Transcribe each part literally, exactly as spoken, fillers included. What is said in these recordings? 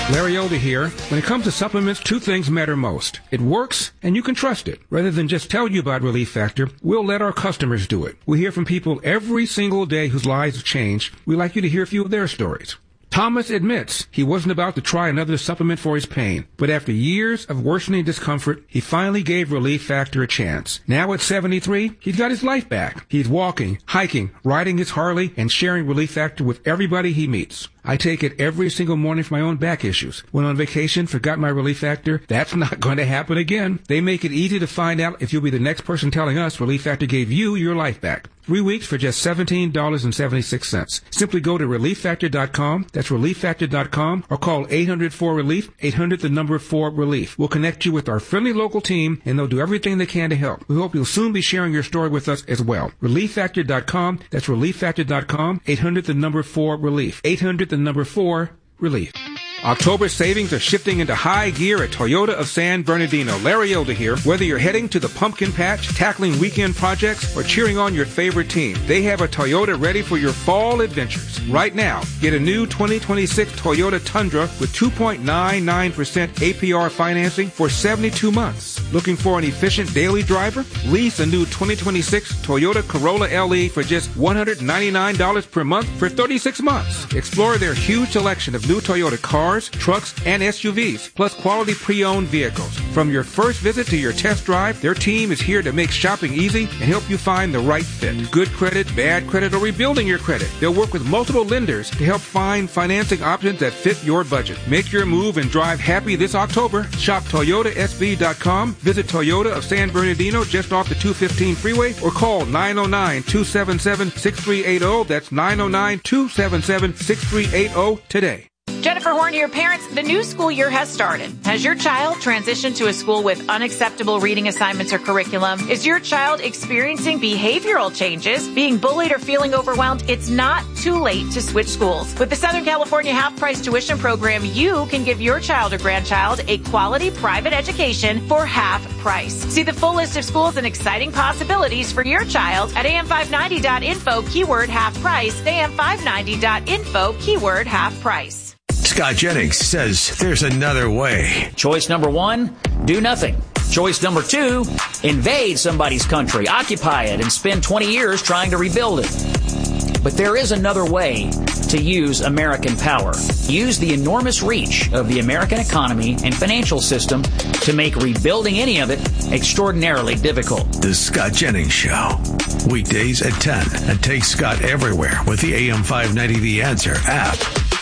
Larry Elder here. When it comes to supplements, two things matter most. It works, and you can trust it. Rather than just tell you about Relief Factor, we'll let our customers do it. We hear from people every single day whose lives have changed. We'd like you to hear a few of their stories. Thomas admits he wasn't about to try another supplement for his pain, but after years of worsening discomfort, he finally gave Relief Factor a chance. Now at seventy-three, he's got his life back. He's walking, hiking, riding his Harley, and sharing Relief Factor with everybody he meets. I take it every single morning for my own back issues. When on vacation, forgot my Relief Factor. That's not going to happen again. They make it easy to find out if you'll be the next person telling us Relief Factor gave you your life back. Three weeks for just seventeen dollars and seventy-six cents. Simply go to relief factor dot com. That's relief factor dot com, or call eight hundred four relief, eight hundred the number four relief. We'll connect you with our friendly local team, and they'll do everything they can to help. We hope you'll soon be sharing your story with us as well. relief factor dot com. That's relief factor dot com, eight hundred the number four relief. eight hundred the number four relief. October savings are shifting into high gear at Toyota of San Bernardino. Larry Elder here. Whether you're heading to the pumpkin patch, tackling weekend projects, or cheering on your favorite team, they have a Toyota ready for your fall adventures. Right now, get a new twenty twenty-six Toyota Tundra with two point nine nine percent A P R financing for seventy-two months. Looking for an efficient daily driver? Lease a new twenty twenty-six Toyota Corolla L E for just one hundred ninety-nine dollars per month for thirty-six months. Explore their huge selection of new Toyota cars, trucks, and S U Vs, plus quality pre-owned vehicles. From your first visit to your test drive, their team is here to make shopping easy and help you find the right fit. Good credit, bad credit, or rebuilding your credit. They'll work with multiple lenders to help find financing options that fit your budget. Make your move and drive happy this October. Shop Toyota S V dot com, visit Toyota of San Bernardino just off the two fifteen freeway, or call nine oh nine, two seven seven, six three eight zero. That's nine oh nine, two seven seven, six three eight zero today. Jennifer Horn, your parents, the new school year has started. Has your child transitioned to a school with unacceptable reading assignments or curriculum? Is your child experiencing behavioral changes, being bullied, or feeling overwhelmed? It's not too late to switch schools. With the Southern California half-price tuition program, you can give your child or grandchild a quality private education for half price. See the full list of schools and exciting possibilities for your child at A M five ninety dot info, keyword half price, A M five ninety dot info, keyword half price. Scott Jennings says there's another way. Choice number one, do nothing. Choice number two, invade somebody's country, occupy it, and spend twenty years trying to rebuild it. But there is another way to use American power. Use the enormous reach of the American economy and financial system to make rebuilding any of it extraordinarily difficult. The Scott Jennings Show. Weekdays at ten. And take Scott everywhere with the A M five ninety The Answer app.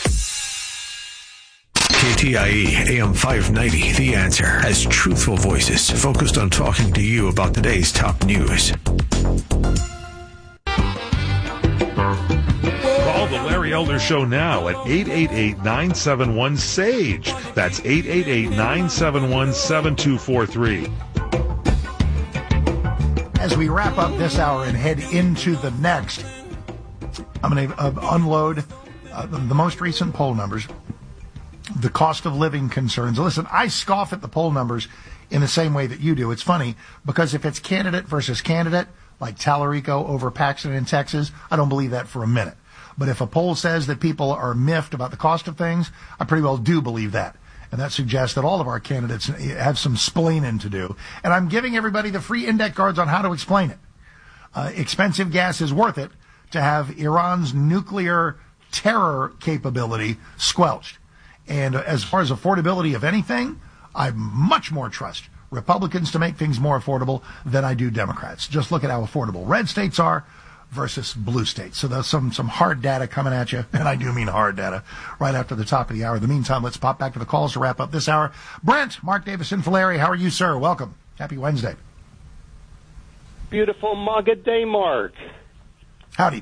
K T I E A M five ninety The Answer has truthful voices focused on talking to you about today's top news. Call the Larry Elder Show now at eight eight eight, nine seven one, S A G E. That's eight eight eight, nine seven one, seven two four three. As we wrap up this hour and head into the next, I'm going to uh, unload uh, the, the most recent poll numbers. The cost of living concerns. Listen, I scoff at the poll numbers in the same way that you do. It's funny because if it's candidate versus candidate, like Tallarico over Paxton in Texas, I don't believe that for a minute. But if a poll says that people are miffed about the cost of things, I pretty well do believe that. And that suggests that all of our candidates have some splaining to do. And I'm giving everybody the free index cards on how to explain it. Uh, expensive gas is worth it to have Iran's nuclear terror capability squelched. And as far as affordability of anything, I much more trust Republicans to make things more affordable than I do Democrats. Just look at how affordable red states are versus blue states. So there's some, some hard data coming at you, and I do mean hard data, right after the top of the hour. In the meantime, let's pop back to the calls to wrap up this hour. Brent, Mark Davison for Larry, how are you, sir? Welcome. Happy Wednesday. Beautiful Maga Day, Mark. Howdy.